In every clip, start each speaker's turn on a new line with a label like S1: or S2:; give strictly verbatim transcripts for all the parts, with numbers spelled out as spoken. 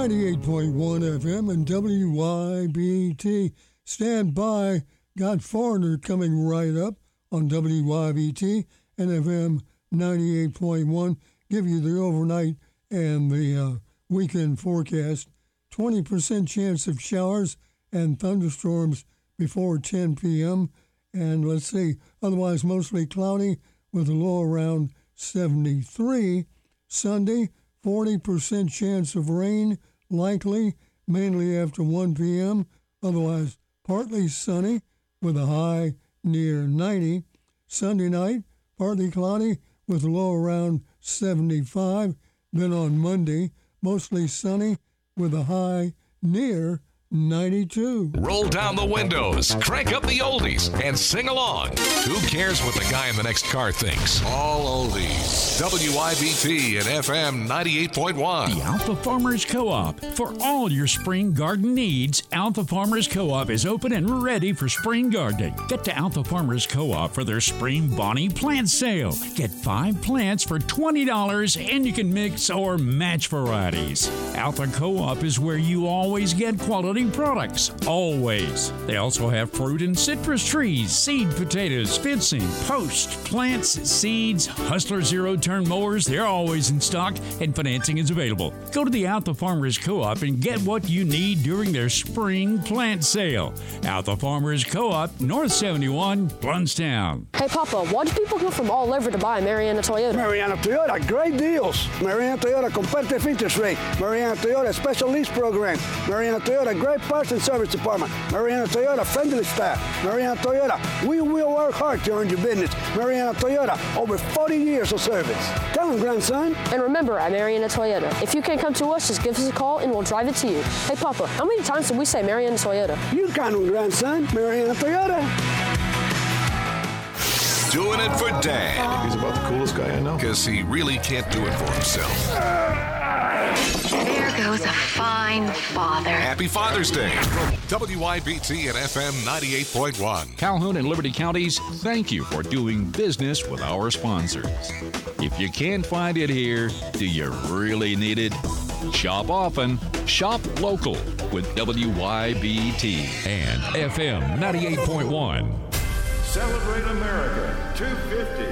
S1: ninety-eight point one F M and W Y B T. Stand by. Got Foreigner coming right up on W Y B T and F M ninety-eight point one. Give you the overnight and the uh, weekend forecast. twenty percent chance of showers and thunderstorms before ten p.m. And let's see, otherwise mostly cloudy with a low around seventy-three. Sunday, forty percent chance of rain, likely, mainly after one p.m. Otherwise, partly sunny with a high near ninety. Sunday night, partly cloudy with a low around seventy-five. Then on Monday, mostly sunny with a high near ninety-two.
S2: Roll down the windows, crank up the oldies, and sing along. Who cares what the guy in the next car thinks? All oldies. W I B T and F M ninety-eight point one.
S3: The Alpha Farmers Co-op. For all your spring garden needs, Alpha Farmers Co-op is open and ready for spring gardening. Get to Alpha Farmers Co-op for their Spring Bonnie plant sale. Get five plants for twenty dollars and you can mix or match varieties. Alpha Co-op is where you always get quality products. Always. They also have fruit and citrus trees, seed potatoes, fencing, post, plants, seeds, Hustler zero-turn mowers. They're always in stock and financing is available. Go to the Alpha Farmers Co-op and get what you need during their spring plant sale. Alpha Farmers Co-op, North seventy-one, Blountstown.
S4: Hey, Papa, why do people come from all over to buy Mariana Toyota?
S5: Mariana Toyota, great deals. Mariana Toyota, competitive interest rate. Mariana Toyota, special lease program. Mariana Toyota, great parts and service department. Mariana Toyota, friendly staff. Mariana Toyota, we will work hard to earn your business. Mariana Toyota, over forty years of service. Tell them, grandson.
S4: And remember, at Mariana Toyota, if you can't come to us, just give us a call and we'll drive it to you. Hey, Papa, how many times did we say Mariana Toyota?
S5: You count them, grandson. Mariana Toyota.
S2: Doing it for Dad.
S6: He's about the coolest guy I know.
S2: Because he really can't do it for himself.
S7: There goes a fine father.
S2: Happy Father's Day. W I B T and F M ninety-eight point one.
S3: Calhoun and Liberty Counties, thank you for doing business with our sponsors. If you can't find it here, do you really need it? Shop often, shop local with W Y B T and F M ninety-eight point one.
S6: Celebrate America two fifty.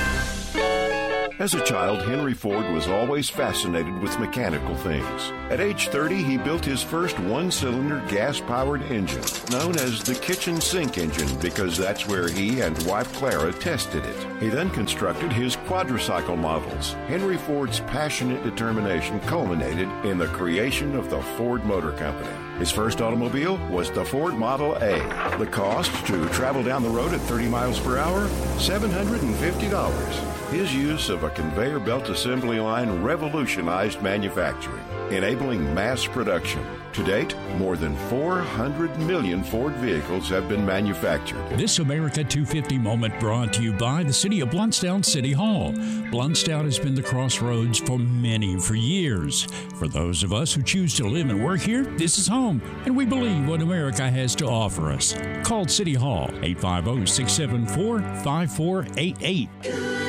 S8: As a child, Henry Ford was always fascinated with mechanical things. At age thirty, he built his first one-cylinder gas-powered engine, known as the kitchen sink engine, because that's where he and wife Clara tested it. He then constructed his quadricycle models. Henry Ford's passionate determination culminated in the creation of the Ford Motor Company. His first automobile was the Ford Model A. The cost to travel down the road at thirty miles per hour, seven hundred fifty dollars. His use of a conveyor belt assembly line revolutionized manufacturing, enabling mass production. To date, more than four hundred million Ford vehicles have been manufactured.
S3: This America two fifty moment brought to you by the City of Blountstown City Hall. Blountstown has been the crossroads for many for years. For those of us who choose to live and work here, this is home, and we believe what America has to offer us. Call City Hall, eight five zero, six seven four, five four eight eight.